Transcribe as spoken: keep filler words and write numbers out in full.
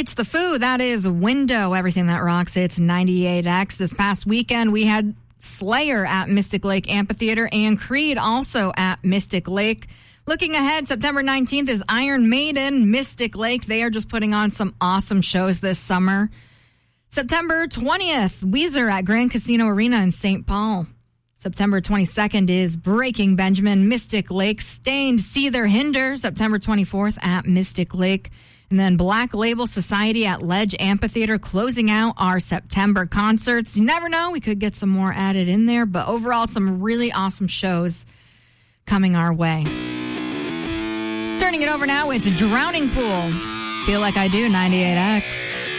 It's the Foo. That is Window. Everything that rocks. It's ninety-eight X. This past weekend, we had Slayer at Mystic Lake Amphitheater and Creed also at Mystic Lake. Looking ahead, September nineteenth is Iron Maiden, Mystic Lake. They are just putting on some awesome shows this summer. September twentieth, Weezer at Grand Casino Arena in Saint Paul. September twenty-second is Breaking Benjamin, Mystic Lake. Stained, Seether, Hinder, September twenty-fourth at Mystic Lake. And then Black Label Society at Ledge Amphitheater closing out our September concerts. You never know, we could get some more added in there, but overall some really awesome shows coming our way. Turning it over now, it's Drowning Pool. Feel Like I Do, ninety-eight X.